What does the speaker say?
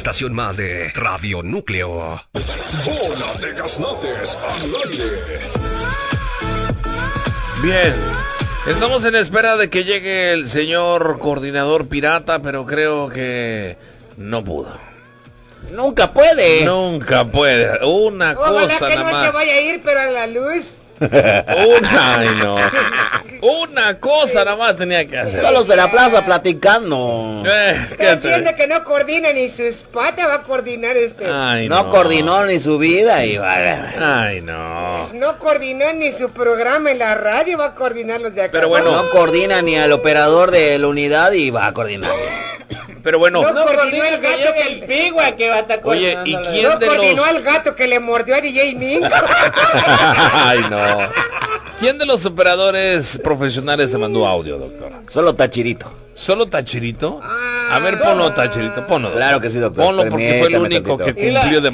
estación más de Radio Núcleo. Bola de Gaznates al aire. Bien, estamos en espera de que llegue el señor coordinador pirata, pero creo que no pudo. Nunca puede. Nunca puede. Una Ojalá cosa que nada no más. se vaya a ir, pero a la luz. Una cosa nada más tenía que hacer. Solo se la plaza platicando. Está haciendo que no coordina ni sus patas, va a coordinar Ay, no coordinó ni su vida y vale. Ay, no. No coordinó ni su programa en la radio, va a coordinar los de acá. Pero bueno. No coordina ni al operador de la unidad y va a coordinar. Pero bueno. No coordinó el gato que el pigua que va a estar Oye, coordinando ¿y la- quién no de coordinó los... al gato que le mordió a DJ Mingo. Ay, no. ¿Quién de los operadores profesionales te mandó audio, doctor? Solo Tachirito. ¿Solo Tachirito? A ver, ponlo, Tachirito, ponlo. Claro que sí, doctor. Ponlo porque fue el Permítame único que tantito. cumplió de